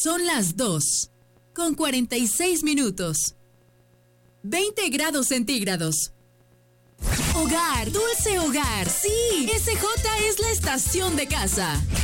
Son las 2:46. 20 grados centígrados. Hogar, dulce hogar, sí. SJ es la estación de casa.